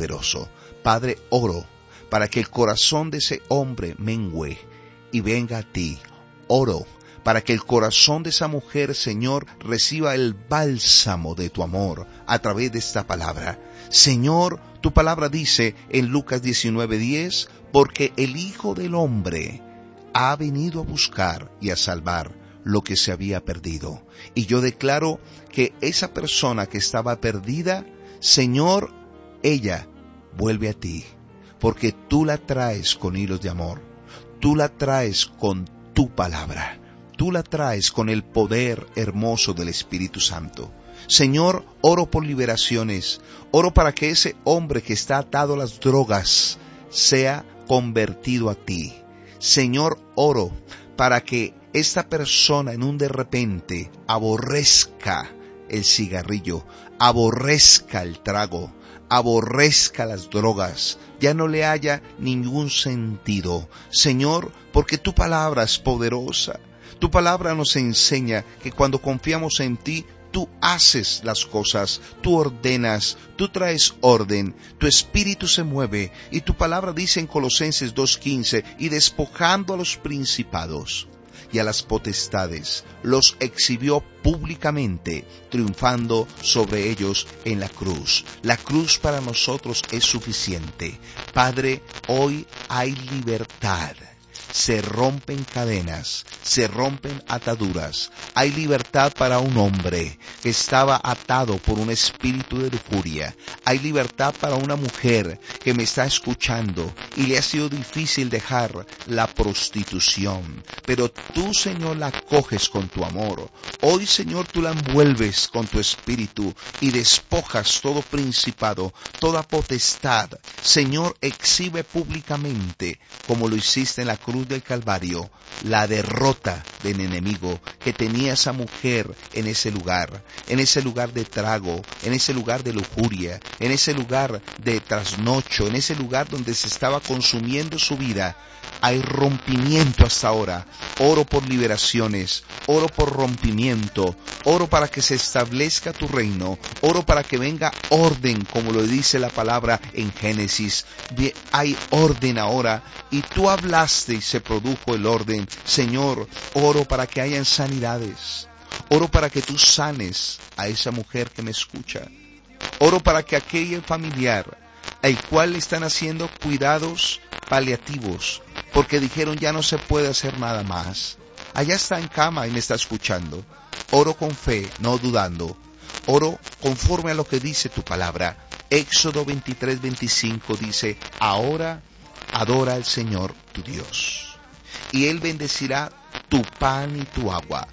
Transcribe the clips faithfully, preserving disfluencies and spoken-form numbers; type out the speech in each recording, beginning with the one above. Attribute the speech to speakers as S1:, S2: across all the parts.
S1: poderoso. Padre, oro para que el corazón de ese hombre mengüe y venga a ti. Oro para que el corazón de esa mujer, Señor, reciba el bálsamo de tu amor a través de esta palabra. Señor, tu palabra dice en Lucas diecinueve diez, porque el Hijo del Hombre ha venido a buscar y a salvar lo que se había perdido. Y yo declaro que esa persona que estaba perdida, Señor, ella vuelve a ti, porque tú la traes con hilos de amor, tú la traes con tu palabra, tú la traes con el poder hermoso del Espíritu Santo. Señor, oro por liberaciones, oro para que ese hombre que está atado a las drogas sea convertido a ti. Señor, oro para que esta persona en un de repente aborrezca el cigarrillo, aborrezca el trago, aborrezca las drogas, ya no le haya ningún sentido. Señor, porque tu palabra es poderosa, tu palabra nos enseña que cuando confiamos en ti, tú haces las cosas, tú ordenas, tú traes orden, tu espíritu se mueve, y tu palabra dice en Colosenses dos quince, y despojando a los principados y a las potestades, los exhibió públicamente, triunfando sobre ellos en la cruz. La cruz para nosotros es suficiente. Padre, hoy hay libertad. Se rompen cadenas, se rompen ataduras. Hay libertad para un hombre que estaba atado por un espíritu de lujuria. Hay libertad para una mujer que me está escuchando y le ha sido difícil dejar la prostitución. Pero tú, Señor, la coges con tu amor. Hoy, Señor, tú la envuelves con tu espíritu y despojas todo principado, toda potestad. Señor, exhibe públicamente, como lo hiciste en la cruz del Calvario, la derrota del enemigo que tenía esa mujer en ese lugar, en ese lugar de trago, en ese lugar de lujuria, en ese lugar de trasnocho, en ese lugar donde se estaba consumiendo su vida. Hay rompimiento hasta ahora. Oro por liberaciones, oro por rompimiento, oro para que se establezca tu reino, oro para que venga orden, como lo dice la palabra en Génesis. Hay orden ahora, y tú hablaste y se produjo el orden. Señor, oro para que hayan sanidades, oro para que tú sanes a esa mujer que me escucha, oro para que aquel familiar al cual le están haciendo cuidados paliativos, porque dijeron ya no se puede hacer nada más, allá está en cama y me está escuchando. Oro con fe, no dudando. Oro conforme a lo que dice tu palabra. Éxodo veintitrés veinticinco dice, ahora adora al Señor tu Dios, y Él bendecirá tu pan y tu agua.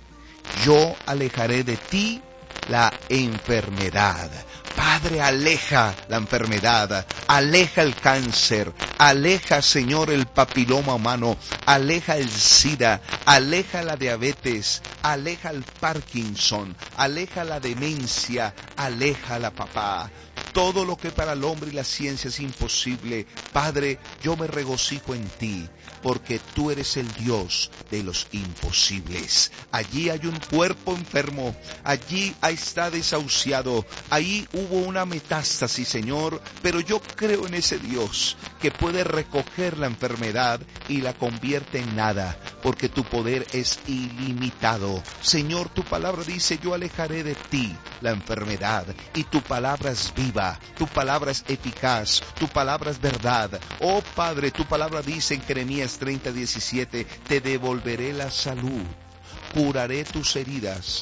S1: Yo alejaré de ti la enfermedad. Padre, aleja la enfermedad, aleja el cáncer, aleja, Señor, el papiloma humano, aleja el SIDA, aleja la diabetes, aleja el Parkinson, aleja la demencia, aleja la papá. Todo lo que para el hombre y la ciencia es imposible, Padre, yo me regocijo en ti, porque tú eres el Dios de los imposibles. Allí hay un cuerpo enfermo, allí está desahuciado, ahí hubo una metástasis, Señor, pero yo creo en ese Dios que puede recoger la enfermedad y la convierte en nada, porque tu poder es ilimitado. Señor, tu palabra dice, yo alejaré de ti la enfermedad, y tu palabra es viva, tu palabra es eficaz, tu palabra es verdad. Oh Padre, tu palabra dice en Jeremías treinta diecisiete, te devolveré la salud, curaré tus heridas.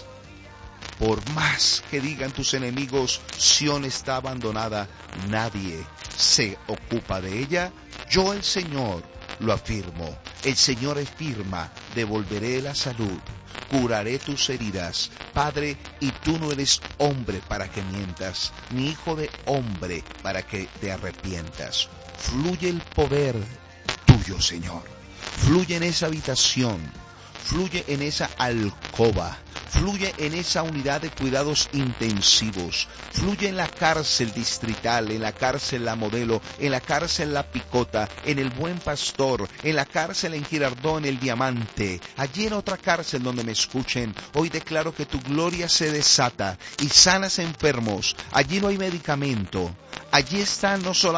S1: Por más que digan tus enemigos, Sión está abandonada, nadie se ocupa de ella. Yo, el Señor, lo afirmo. El Señor afirma, devolveré la salud, curaré tus heridas. Padre, y tú no eres hombre para que mientas, ni hijo de hombre para que te arrepientas. Fluye el poder tuyo, Señor. Fluye en esa habitación, fluye en esa alcoba, fluye en esa unidad de cuidados intensivos, fluye en la cárcel distrital, en la cárcel La Modelo, en la cárcel La Picota, en el Buen Pastor, en la cárcel en Girardot, en el Diamante, allí en otra cárcel donde me escuchen. Hoy declaro que tu gloria se desata y sanas enfermos. Allí no hay medicamento, allí están no solamente